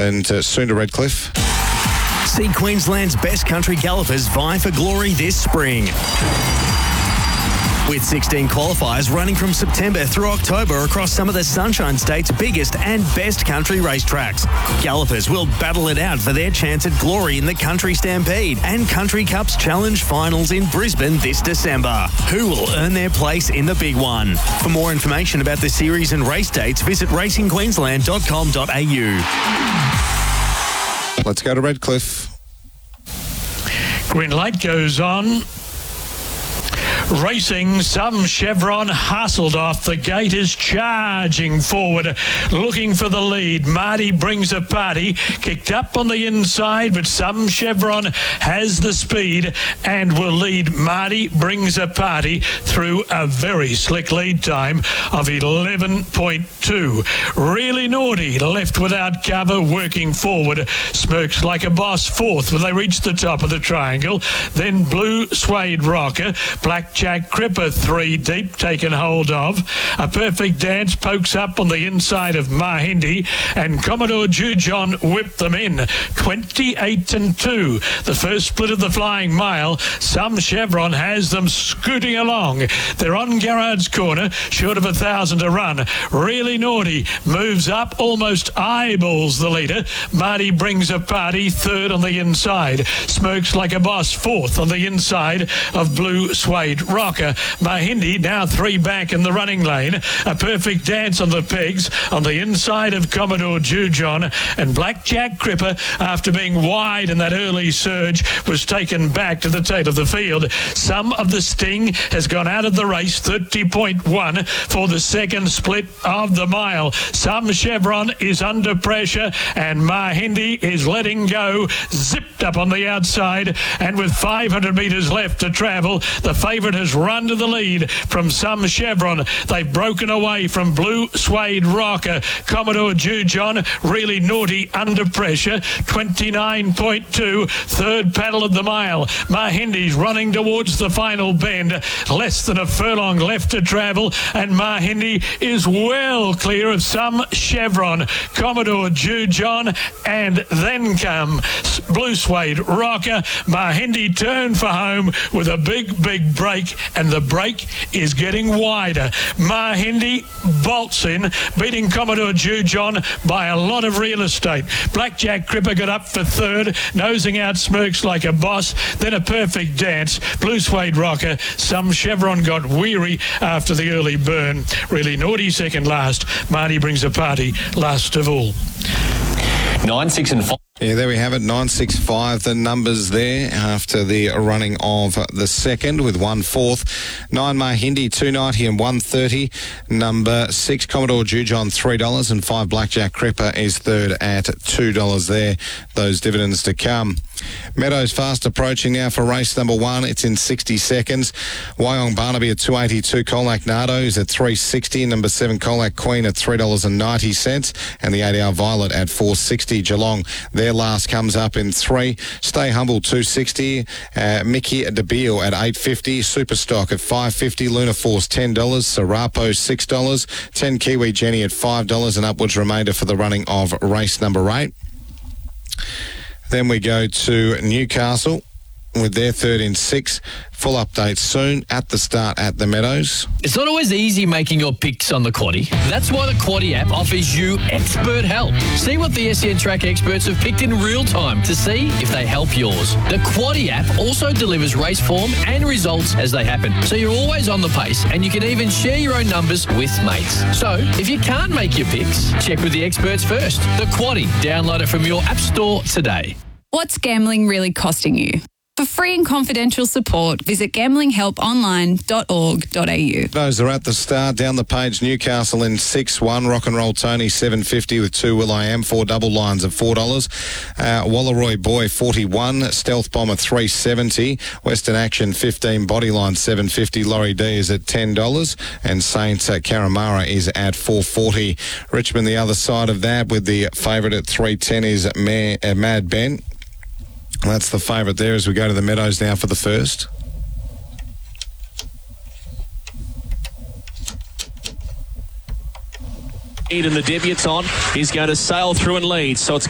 and soon to Redcliffe. See Queensland's best country gallopers vie for glory this spring. With 16 qualifiers running from September through October across some of the Sunshine State's biggest and best country racetracks. Gallopers will battle it out for their chance at glory in the Country Stampede and Country Cups Challenge Finals in Brisbane this December. Who will earn their place in the big one? For more information about the series and race dates, visit racingqueensland.com.au. Let's go to Redcliffe. Green light goes on. Racing, Some Chevron hustled off. The gate is charging forward, looking for the lead. Marty Brings a Party kicked up on the inside, but Some Chevron has the speed and will lead Marty Brings a Party through a very slick lead time of 11.2. Really Naughty left without cover, working forward. Smirks Like a Boss fourth when they reach the top of the triangle. Then Blue Suede Rocker, Blackjack Cripper 3 deep, taken hold of. A Perfect Dance pokes up on the inside of Mahindi, and Commodore Jujon whipped them in 28-2. The first split of the Flying Mile. Some Chevron has them scooting along. They're on Garrard's corner, short of 1,000 to run. Really Naughty moves up, almost eyeballs the leader. Marty Brings a Party third on the inside. Smirks Like a Boss fourth on the inside of Blue Suede Rocker. Mahindi now 3 back in the running lane. A Perfect Dance on the pegs on the inside of Commodore Jujon, and Blackjack Cripper, after being wide in that early surge, was taken back to the tail of the field. Some of the Sting has gone out of the race, 30.1 for the second split of the mile. Some Chevron is under pressure, and Mahindi is letting go, zipped up on the outside, and with 500 metres left to travel, the favourite has run to the lead from Some Chevron. They've broken away from Blue Suede Rocker. Commodore Jujon, Really Naughty under pressure, 29.2. Third paddle of the mile. Mahindi's running towards the final bend. Less than a furlong left to travel, and Mahindi is well clear of Some Chevron. Commodore Jujon, and then come Blue Suede Rocker. Mahindi turned for home with a big break, and the break is getting wider. Mahindi bolts in, beating Commodore Jujon by a lot of real estate. Blackjack Cripper got up for third, nosing out Smirks Like a Boss, then A Perfect Dance. Blue Suede Rocker. Some Chevron got weary after the early burn. Really Naughty second last. Marty Brings a Party last of all. 9, 6 and 5. Yeah, there we have it, 9.65, the numbers there after the running of the second with 1/4. 9 Mahindi, 2.90 and 1.30. Number 6 Commodore Jujon, $3, and 5 Blackjack Cripper is third at $2 there. Those dividends to come. Meadows fast approaching now for race number 1. It's in 60 seconds. Wyong Barnaby at 2.82. Colac Nardo is at 3.60. Number 7 Colac Queen at $3.90, and the 8-hour Violet at 4.60. Geelong, their last comes up in 3. Stay Humble, 2.60. Mickey DeBeal at 8.50. Superstock at 5.50. Luna Force, $10. Serapo, $6. 10 Kiwi Jenny at $5, and upwards remainder for the running of race number 8. Then we go to Newcastle with their third in 6. Full update soon at the start at the Meadows. It's not always easy making your picks on the Quaddie. That's why the Quaddie app offers you expert help. See what the SEN Track experts have picked in real time to see if they help yours. The Quaddie app also delivers race form and results as they happen, so you're always on the pace, and you can even share your own numbers with mates. So if you can't make your picks, check with the experts first. The Quaddie. Download it from your app store today. What's gambling really costing you? For free and confidential support, visit gamblinghelponline.org.au. Those are at the start. Down the page, Newcastle in 6-1. Rock and Roll Tony, $7.50 with 2 Will.i.am. 4 double lines of $4. Wallaroy Boy, 41. Stealth Bomber, $3.70. Western Action, 15. Bodyline, $7.50. Laurie D is at $10. And Saint Caramara is at $4.40. Richmond, the other side of that, with the favourite at $3.10 is Mad Ben. That's the favourite there as we go to the Meadows now for the first. And the debutant is going to sail through and lead. So it's